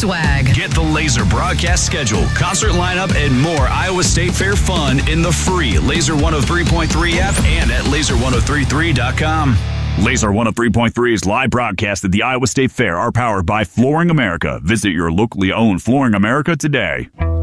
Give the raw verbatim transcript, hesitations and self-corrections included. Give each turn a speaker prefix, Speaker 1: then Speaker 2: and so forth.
Speaker 1: swag.
Speaker 2: Get the Laser broadcast schedule, concert lineup, and more Iowa State Fair fun in the free Laser one oh three point three app and at laser ten thirty-three dot com. Laser one oh three point three's live broadcast at the Iowa State Fair are powered by Flooring America. Visit your locally owned Flooring America today.